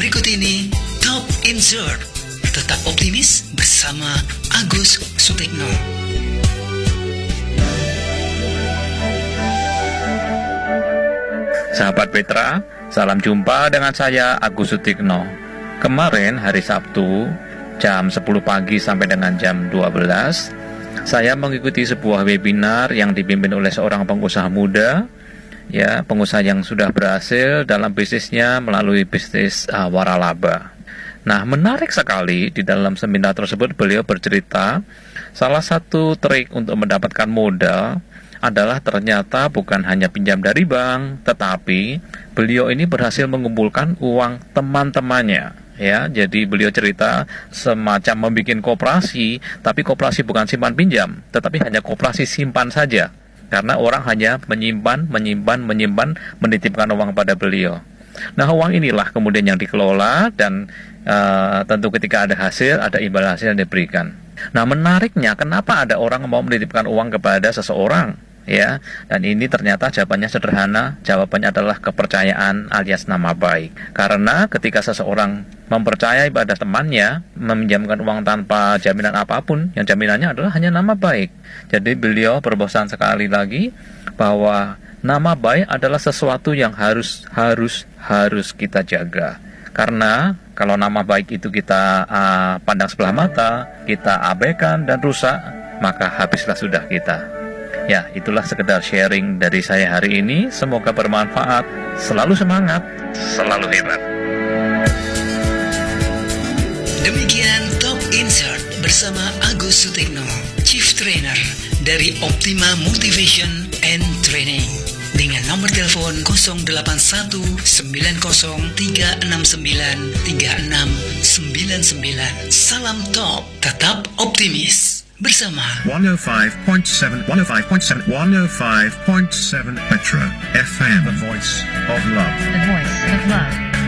Berikut ini Top Insert. Tetap optimis bersama Agus Sutikno. Sahabat Petra, salam jumpa dengan saya Agus Sutikno. Kemarin hari Sabtu jam 10 pagi sampai dengan jam 12, saya mengikuti sebuah webinar yang dipimpin oleh seorang pengusaha muda, ya, pengusaha yang sudah berhasil dalam bisnisnya melalui bisnis waralaba. Nah, menarik sekali di dalam seminar tersebut beliau bercerita salah satu trik untuk mendapatkan modal adalah ternyata bukan hanya pinjam dari bank, tetapi beliau ini berhasil mengumpulkan uang teman-temannya. Ya, jadi beliau cerita semacam membuat koperasi, tapi koperasi bukan simpan pinjam, tetapi hanya koperasi simpan saja. Karena orang hanya menyimpan, menitipkan uang pada beliau. Nah, uang inilah kemudian yang dikelola dan tentu ketika ada hasil, ada imbal hasil yang diberikan. Nah, menariknya kenapa ada orang mau menitipkan uang kepada seseorang, ya? Dan ini ternyata jawabannya sederhana. Jawabannya adalah kepercayaan alias nama baik. Karena ketika seseorang mempercayai pada temannya, meminjamkan uang tanpa jaminan apapun, yang jaminannya adalah hanya nama baik. Jadi beliau berpesan sekali lagi bahwa nama baik adalah sesuatu yang harus kita jaga. Karena kalau nama baik itu kita pandang sebelah mata, kita abaikan dan rusak, maka habislah sudah kita. Ya, itulah sekedar sharing dari saya hari ini. Semoga bermanfaat. Selalu semangat, selalu hebat. Demikian Top Insert bersama Agus Sutikno, Chief Trainer dari Optima Motivation and Training. Dengan nomor telepon 081 90 369 3699. Salam top, tetap optimis bersama 105.7 Petra FM, the voice of love. The voice of love.